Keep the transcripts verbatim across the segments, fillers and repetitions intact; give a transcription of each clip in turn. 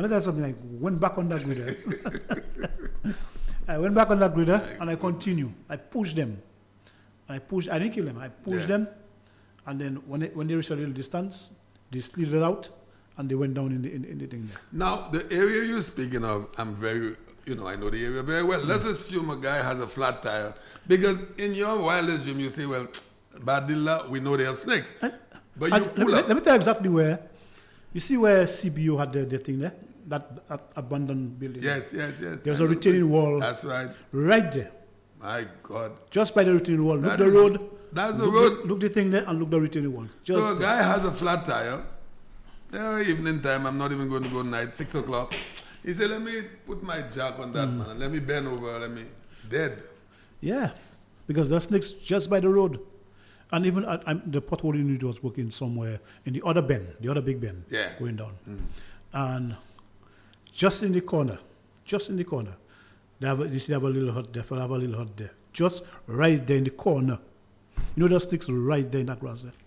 And then something like went back on that grider. I went back on that grider and I continue. I pushed them. I pushed. I didn't kill them. I pushed yeah. them, and then when they, when they reached a little distance, they slid it out, and they went down in the in, in the thing there. Now the area you're speaking of, I'm very, you know, I know the area very well. Mm. Let's assume a guy has a flat tire, because in your wildest dream you say, well, Badilla, we know they have snakes, and, but you and, pull let, up. Let me tell you exactly where. You see where C B O had the, the thing there, that, that abandoned building. Yes, yes, yes. There's a retaining wall. That's right. Right there. My God. Just by the retaining wall. That look the road. That's the look road. The, look the thing there and look the retaining wall. Just so a there. guy has a flat tire. Yeah, evening time, I'm not even going to go night, six o'clock. He said, let me put my jack on that mm. man. Let me bend over, let me... Dead. Yeah. Because there's snakes just by the road. And even at, I'm, the pothole unit was working somewhere in the other bend, the other big bend, yeah. going down. Mm. And just in the corner, just in the corner, they have a, you see they have a little hut there, they have a little hut there. Just right there in the corner. You know those sticks right there in that grass there.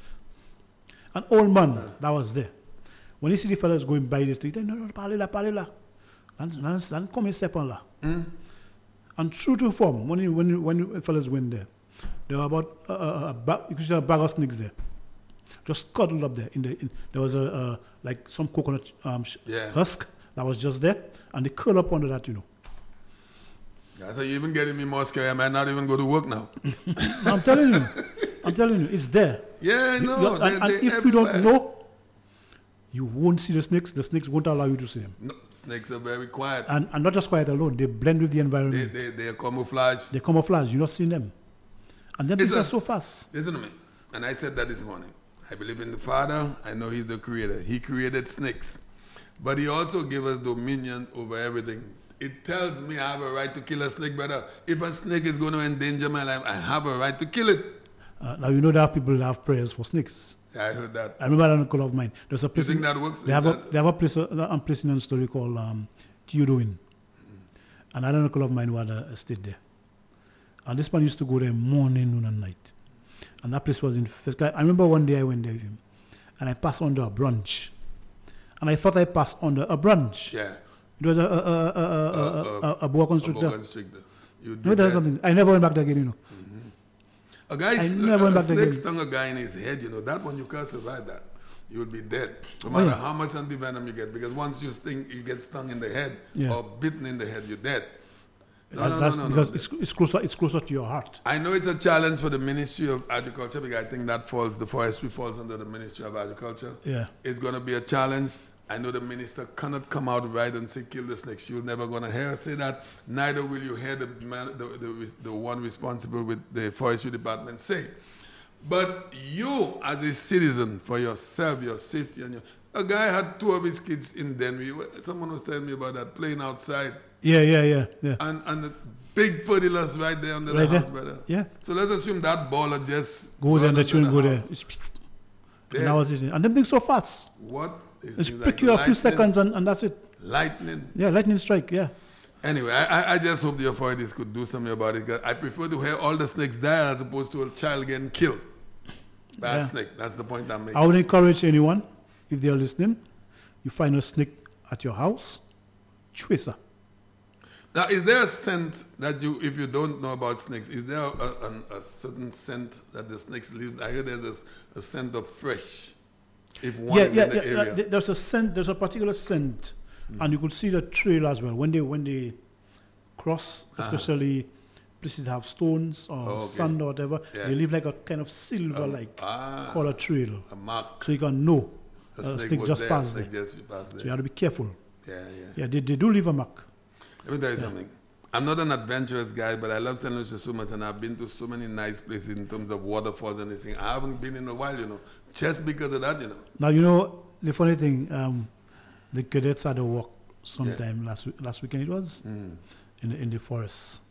An old man uh. that was there. When he see the fellas going by the street, he said, no, no, parlela, parlela. And, and, and come and step on la. Mm. And true to form, when, he, when, he, when the fellas went there, there were about uh, a, a, bag, you could see a bag of snakes there. Just cuddled up there. In the in, there was a uh, like some coconut um, sh- yeah. husk that was just there, and they curl up under that, you know. Yeah, so you're even getting me more scared. I might not even go to work now. No, I'm telling you, I'm telling you, it's there. Yeah, you, no. and, and if everywhere. You don't know, you won't see the snakes. The snakes won't allow you to see them. No, snakes are very quiet. And, and not just quiet alone. They blend with the environment. They they, they are camouflage. They camouflage. You're not seeing them. And then things are so fast. Listen to me. And I said that this morning. I believe in the Father. I know He's the Creator. He created snakes. But He also gave us dominion over everything. It tells me I have a right to kill a snake, brother. If a snake is going to endanger my life, I have a right to kill it. Uh, now, you know there are people that have prayers for snakes. Yeah, I heard that. I remember an uncle of mine. There's a place. You think in, that works? They have, that? a, they have a place, a place in a story called um, Theodoin. Mm-hmm. And another uncle of mine who had a, a estate there. And this man used to go there morning, noon, and night. And that place was in first. I remember one day I went there with him, and I passed under a branch, and I thought I passed under a branch. Yeah. It was a a a a, a, a, a, a boa constrictor. A boa constrictor. You did no, there's that. something. I never went back there again, you know. Mm-hmm. A guy, I st- never went a back there snake again. stung a guy in his head. You know that one you can't survive that. You will be dead, no matter oh, yeah. how much antivenom you get. Because once you sting, you get stung in the head yeah. or bitten in the head, you're dead. No, that's, no, that's no, no, because no. It's, it's closer. It's closer to your heart. I know it's a challenge for the Ministry of Agriculture because I think that falls. The forestry falls under the Ministry of Agriculture. Yeah, it's going to be a challenge. I know the minister cannot come out right and say kill the snakes. You're never going to hear her say that. Neither will you hear the man, the, the the one responsible with the forestry department say. But you, as a citizen, for yourself, your safety, and your a guy had two of his kids in Denver. Someone was telling me about that playing outside. Yeah, yeah, yeah, yeah. And and the big fertilizers right there under right the house, there. brother. Yeah. So let's assume that baller just go there and the children go house. there. And, I was and them things so fast. What? It's pick like you a few seconds and, and that's it. Lightning. Yeah, lightning strike. Yeah. Anyway, I, I just hope the authorities could do something about it. Cause I prefer to hear all the snakes die as opposed to a child getting killed by yeah. a snake. That's the point I'm making. I would encourage anyone, if they are listening, you find a snake at your house, chase her. Now, is there a scent that you, if you don't know about snakes, is there a, a, a certain scent that the snakes leave? I hear there's a, a scent of fresh. If one yeah, is yeah, in the yeah. area. Uh, there's a scent. There's a particular scent, mm. and you could see the trail as well when they when they cross, especially uh-huh. places that have stones or oh, okay. sand or whatever. Yeah. They leave like a kind of silver-like um, ah, color trail, a mark, so you can know a uh, snake, snake just there, passed snake there. Just passed there. So you have to be careful. Yeah, yeah. Yeah, they, they do leave a mark. Let me tell you yeah. something. I'm not an adventurous guy, but I love Saint Lucia so much, and I've been to so many nice places in terms of waterfalls and this thing. I haven't been in a while, you know, just because of that, you know. Now, you know, the funny thing, um, the cadets had a walk sometime yeah. last week, last weekend it was, mm. in, the, in the forest.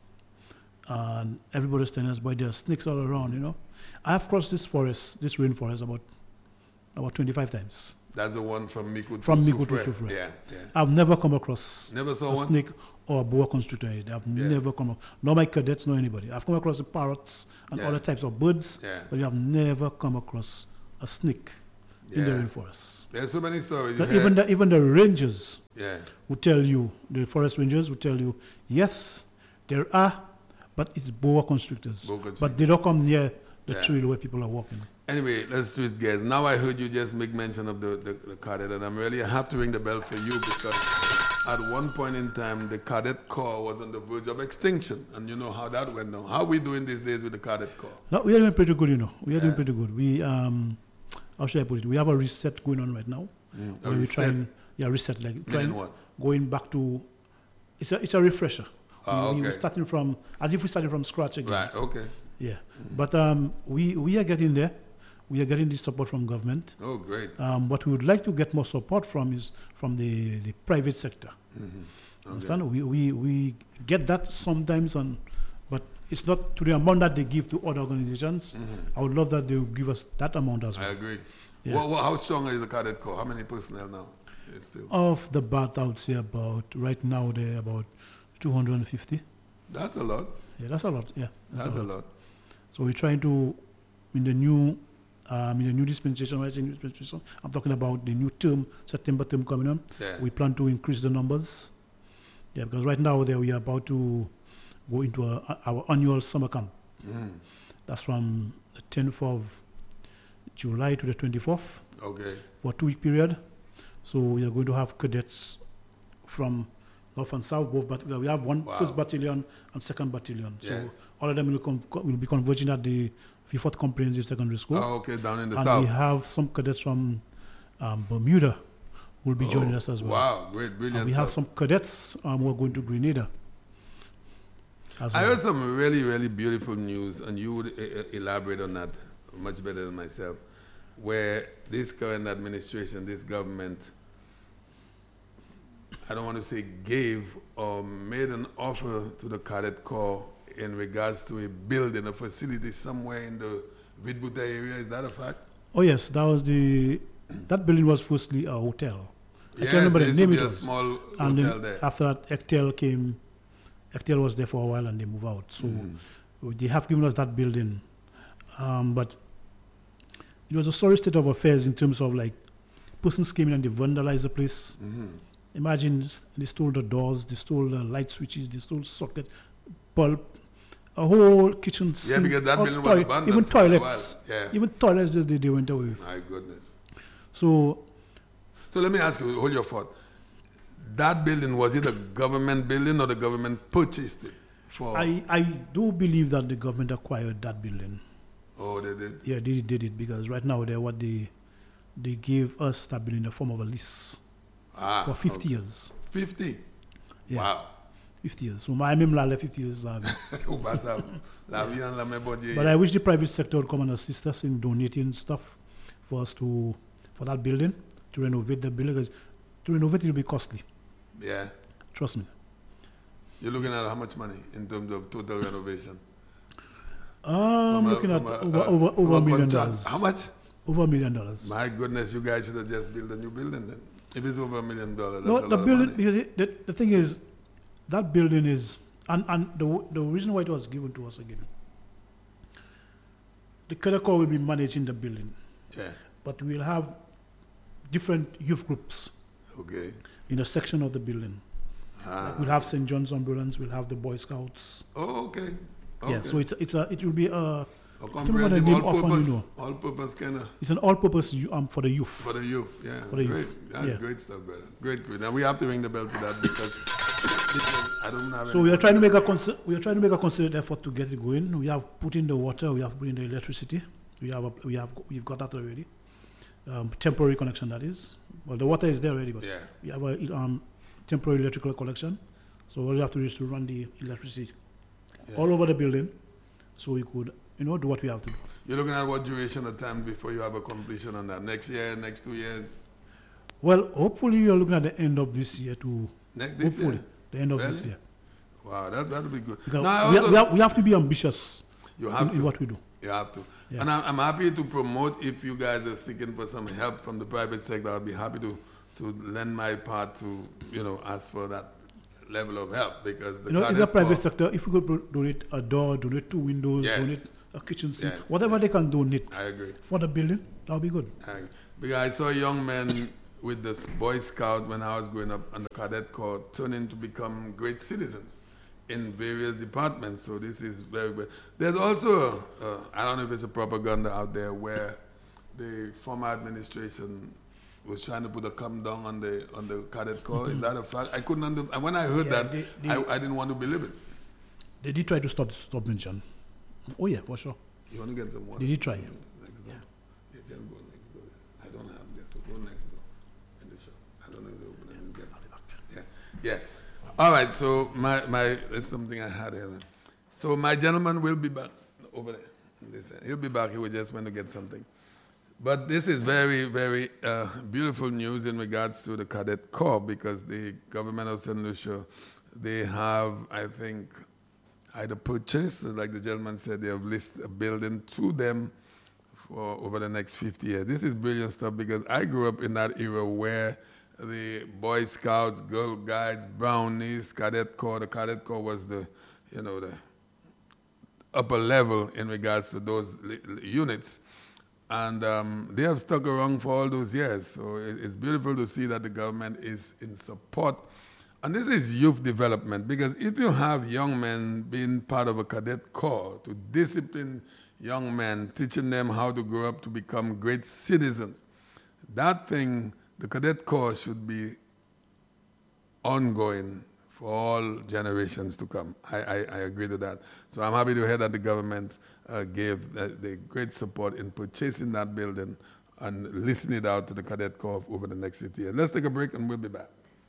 And everybody was telling us, boy, there are snakes all around, you know. I have crossed this forest, this rainforest, about about twenty-five times. That's the one from Miku to From Miku Soufrière. to Soufrière. Yeah, yeah. I've never come across never saw a one? snake or a boa constrictor. I've yeah. never come across, nor my cadets, nor anybody. I've come across the parrots and yeah. other types of birds, yeah. but you have never come across a snake yeah. in the rainforest. There's so many stories. So even the even the rangers, Yeah. who tell you, the forest rangers who tell you, yes, there are, but it's boa constrictors. Boa constrictors. But they don't come near the Yeah. trail where people are walking. Anyway, let's switch gears. Now I heard you just make mention of the, the, the cadet, and I'm really, I have to ring the bell for you because at one point in time, the cadet corps was on the verge of extinction, and you know how that went now. How are we doing these days with the cadet corps? No, we are doing pretty good, you know. We are Yeah. doing pretty good. We, um, how should I put it? We have a reset going on right now. Mm. Where we try and, yeah, reset, like Meaning trying, what? going back to, it's a, it's a refresher. Ah, we, okay. We're starting from, as if we're starting from scratch again. Right, okay. Yeah. But um, we, we are getting there. We are getting the support from government. Oh, great. Um, what we would like to get more support from is from the, the private sector. Mm-hmm. Okay. Understand? We, we, we get that sometimes, on, but it's not to the amount that they give to other organizations. Mm-hmm. I would love that they would give us that amount as I well. agree. Yeah. What, what, how strong is the cadet corps? How many personnel now? Is still? Off the bat, I would say about, right now, they're about two hundred fifty. That's a lot. Yeah, that's a lot. Yeah, That's a lot. So we're trying to, in the new, um, in the new dispensation, when I say new dispensation, I'm talking about the new term, September term coming on. Yeah. We plan to increase the numbers. Yeah, because right now there we are about to go into a, our annual summer camp. Mm. That's from the tenth of July to the twenty-fourth Okay. for a two-week period. So we are going to have cadets from north and south, both. But we have one Wow. first battalion and second battalion. So Yes. all of them will, com- co- will be converging at the Fifth Comprehensive Secondary School. Oh, okay, down in the and south. we have some cadets from um, Bermuda who will be joining Oh, us as well. Wow, great, brilliant And we have stuff. some cadets um, who are going to Grenada. As I well. heard some really, really beautiful news, and you would uh, elaborate on that much better than myself, where this current administration, this government, I don't want to say gave or made an offer to the cadet corps in regards to a building, a facility somewhere in the Vidbuta area. Is that a fact? Oh yes, that was the that building was firstly a hotel. I Yes, can't remember there the used to name be it a was. small And hotel then there. after that, Ectel came. Ectel was there for a while and they moved out. So Mhm. they have given us that building, um, but it was a sorry state of affairs in terms of like persons came in and they vandalized the place. Mhm. Imagine s- they stole the doors, they stole the light switches, they stole socket, bulb, a whole kitchen Yeah, sink, because that all building was toi- abandoned even for a while. toilets, Yeah. even toilets they, they went away with. My goodness. So So let me ask you, hold your thought. That building, was it a government building or the government purchased it? For, I, I do believe that the government acquired that building. oh, they did. Yeah, they did it because right now they what they they gave us that building in the form of a lease Ah, for fifty okay. years. fifty? Yeah, Wow. fifty years. So my mem la fifty years. uh, Ubasa, la vie en la main body. But I wish the private sector would come and assist us in donating stuff for us to for that building to renovate the building because to renovate it will be costly. Yeah. Trust me. You're looking at how much money in terms of total renovation? Uh, I'm From a- looking at from a- over uh, over from over a million contract. dollars. How much? Over a million dollars. My goodness, you guys should have just built a new building then. If it's over a million dollars, that's No, a the lot of building money. because it, the, the thing is, that building is and and the the reason why it was given to us again. The cadet corps will be managing the building, Yeah. but we'll have different youth groups Okay. in a section of the building. Ah. We'll have Saint John's ambulance. We'll have the Boy Scouts. Oh, okay. Okay. Yeah, so it's it's a it will be a A remember the comprehensive name of all-purpose, Anino. all-purpose kind of it's an all-purpose u- um for the youth. for the youth. Yeah, For the great. youth, That's yeah. great stuff, brother. Great, great. And we have to ring the bell to that because, because I don't have. So any we are trying to money. make a concer- we are trying to make a concerted effort to get it going. We have put in the water. We have put in the electricity. We have a, we have we've got that already. Um, temporary connection that is. Well, the water is there already, but Yeah. we have a um, temporary electrical connection. So all you have to do is to run the electricity Yeah. all over the building, so we could you know do what we have to do. You're looking at what duration of time before you have a completion on that? Next year, next two years, Well, hopefully we are looking at the end of this year to next this hopefully year. the end of this Really? year. Wow, that that'll be good. Because Now, I we, ha- also- we, have, we have to be ambitious you in, have in to. what we do. You have to. Yeah. And I'm, I'm happy to promote if you guys are seeking for some help from the private sector. I'll be happy to, to lend my part to, you know, ask for that level of help because the You know, in cadet the private corps- sector, if we could pro- donate a door, donate two windows, Yes. donate a kitchen sink, Yes. whatever they can donate I agree. for the building, that'll be good. I agree. Because I saw a young man with the Boy Scout when I was growing up and the Cadet Corps turning to become great citizens in various departments. So this is very good. There's also, uh, I don't know if it's a propaganda out there where the former administration was trying to put a come down on the on the Cadet Corps. Mm-hmm. Is that a fact? I couldn't under, when I heard yeah, that, they, they, I, I didn't want to believe it. They did try to stop subvention. Oh yeah, for sure. You want to get some water? Did you try? Next door. Yeah. yeah, just go next door. I don't have this, so go next door in the shop. I don't know if they open it and get it. Yeah, yeah. All right, so my, my, there's something I had here then. So my gentleman will be back over there. This, he'll be back, he will just want to get something. But this is very, very uh, beautiful news in regards to the Cadet Corps because the government of Saint Lucia, they have, I think, either purchased, like the gentleman said, they have listed a building to them for over the next fifty years. This is brilliant stuff because I grew up in that era where the Boy Scouts, Girl Guides, Brownies, Cadet Corps, the Cadet Corps was the, you know, the upper level in regards to those units. And um, they have stuck around for all those years. So it, it's beautiful to see that the government is in support. And this is youth development, because if you have young men being part of a Cadet Corps to discipline young men, teaching them how to grow up to become great citizens, that thing, the Cadet Corps should be ongoing for all generations to come. I, I, I agree to that. So I'm happy to hear that the government uh, gave the, the great support in purchasing that building and leasing it out to the Cadet Corps over the next fifty years. Let's take a break and we'll be back.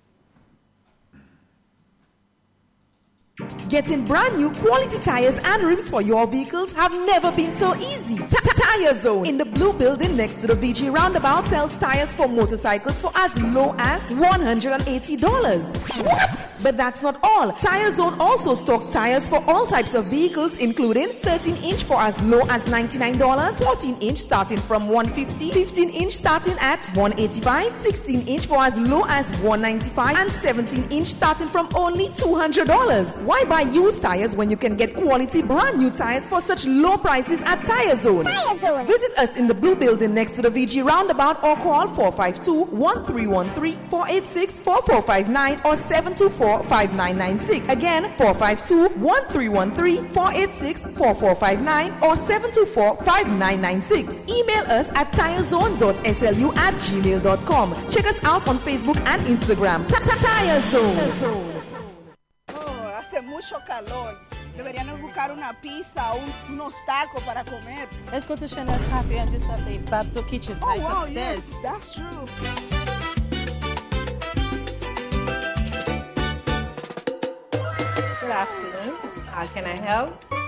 Getting brand new quality tires and rims for your vehicles have never been so easy. Tire Zone in the blue building next to the V G roundabout sells tires for motorcycles for as low as one hundred eighty dollars. What? But that's not all. Tire Zone also stock tires for all types of vehicles, including thirteen inch for as low as ninety-nine dollars, fourteen inch starting from one hundred fifty dollars, fifteen inch starting at one hundred eighty-five dollars, sixteen inch for as low as one hundred ninety-five dollars, and seventeen inch starting from only two hundred dollars. Why buy used tires when you can get quality brand new tires for such low prices at Tire Zone? Tire Zone. Visit us in the blue building next to the V G roundabout or call four five two, one three one three, four eight six, four four five nine or seven two four, five nine nine six. Again, four five two, one three one three, four eight six, four four five nine or seven two four, five nine nine six. Email us at tirezone dot s l u at gmail dot com. Check us out on Facebook and Instagram. Tire Zone. Hace mucho calor. Deberíamos buscar una pizza, un, unos tacos para comer. Let's go to Chanel Cafe and just have a Babzo Kitchen oh, right wow, upstairs. Yes, that's true. Good afternoon. How can I help?